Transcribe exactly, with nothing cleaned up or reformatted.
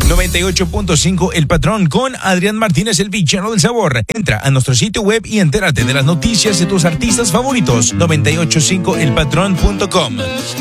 noventa y ocho punto cinco El Patrón con Adrián Martínez, el villano del sabor. Entra a nuestro sitio web y entérate de las noticias de tus artistas favoritos. noventa y ocho punto cinco el patrón punto com.